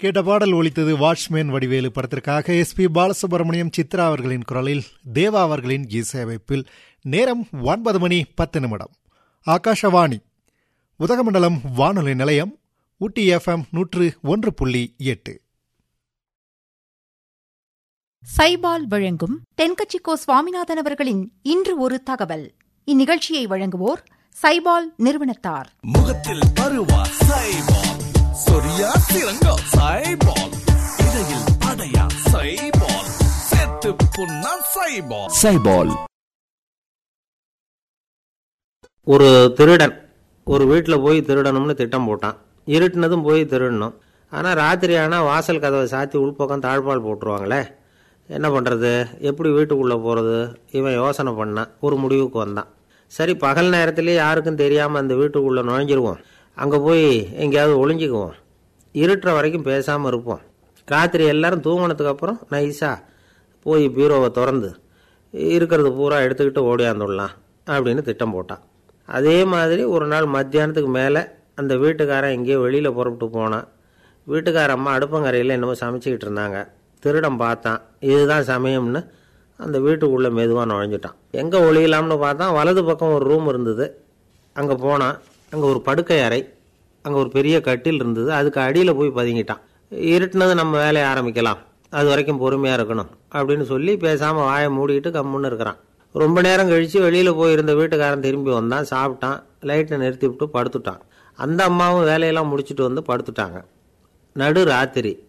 கேட்ட பாடல் ஒலித்தது வாட்ச்மேன் வடிவேலு படத்திற்காக எஸ்பி பாலசுப்ரமணியம் சித்ரா அவர்களின் குரலில் தேவா அவர்களின் இசையமைப்பில். நேரம் 9:10. ஆகாஷவாணி உதகமண்டலம் வானொலி நிலையம், ஊட்டி FM 101.8. சைபால் வழங்கும் தென்கட்சிக்கோ சுவாமிநாதன் அவர்களின் இன்று ஒரு தகவல். இந்நிகழ்ச்சியை வழங்குவோர் சைபால் நிறுவனத்தார். முகத்தில் பருவா சைபால், சொரியா சிறங்கா சைபால், இடையில் அடையா சைபால், சேத்து புண்ணா சைபால். சைபால். ஒரு திருடன் ஒரு வீட்டில் போய் திருடணும்னு திட்டம் போட்டான். இருட்டுனதும் போய் திருடணும். ஆனால் ராத்திரி ஆனால் வாசல் கதவை சாத்தி உள்பக்கம் தாழ்பால் போட்டுருவாங்களே, என்ன பண்ணுறது, எப்படி வீட்டுக்குள்ளே போகிறது? இவன் யோசனை பண்ணான். ஒரு முடிவுக்கு வந்தான். சரி, பகல் நேரத்துலேயே யாருக்கும் தெரியாமல் அந்த வீட்டுக்குள்ளே நுழைஞ்சிருவோம், அங்கே போய் எங்கேயாவது ஒளிஞ்சிக்குவோம், இருட்டுற வரைக்கும் பேசாமல் இருப்போம். ராத்திரி எல்லாரும் தூங்கினதுக்கு அப்புறம் நைஸாக போய் பீரோவை திறந்து இருக்கிறது பூரா எடுத்துக்கிட்டு ஓடியாந்துடலாம் அப்படின்னு திட்டம் போட்டான். அதே மாதிரி ஒரு நாள் மத்தியானத்துக்கு மேலே அந்த வீட்டுக்காரன் எங்கேயோ வெளியில் புறப்பட்டு போனான். வீட்டுக்கார அம்மா அடுப்பங்கரையில் என்னமோ சமைச்சிக்கிட்டு இருந்தாங்க. திருடன் பார்த்தான். இதுதான் சமயம்னு அந்த வீட்டுக்குள்ளே மெதுவாக நுழைஞ்சிட்டான். எங்கே ஒளியலாம்னு பார்த்தான். வலது பக்கம் ஒரு ரூம் இருந்தது. அங்கே போனான். அங்கே ஒரு படுக்கை அறை, அங்கே ஒரு பெரிய கட்டில் இருந்தது. அதுக்கு அடியில் போய் பதுங்கிட்டான். இருட்டுனது நம்ம வேலையை ஆரம்பிக்கலாம், அது வரைக்கும் பொறுமையாக இருக்கணும் அப்படின்னு சொல்லி பேசாமல் வாயை மூடிக்கிட்டு கம்முன்னு இருக்கிறான். ரொம்ப நேரம் கழித்து வெளியில் போயிருந்த வீட்டுக்காரன் திரும்பி வந்தான். சாப்பிட்டான். லைட்டை நிறுத்தி விட்டு படுத்துட்டான். அந்த அம்மாவும் வேலையெல்லாம் முடிச்சுட்டு வந்து படுத்துட்டாங்க. நடு ராத்திரி.